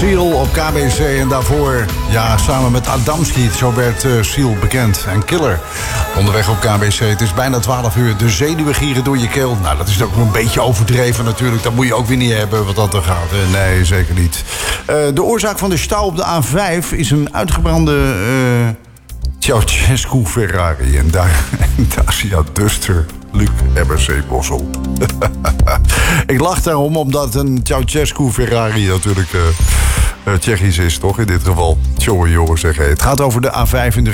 Seal op KBC. En daarvoor, ja, samen met Adamski, zo werd Seal bekend. En Killer, onderweg op KBC. Het is bijna 12 uur. De zenuwen gieren door je keel. Nou, dat is ook een beetje overdreven natuurlijk. Dat moet je ook weer niet hebben, wat dat er gaat. Nee, zeker niet. De oorzaak van de stau op de A5 is een uitgebrande Ceausescu Ferrari. En Dacia Duster Luc RBC Bossel. Ik lach daarom omdat een Ceausescu Ferrari natuurlijk Tsjechisch is, toch? In dit geval. Jongen, zeg. Het gaat over de A5 in de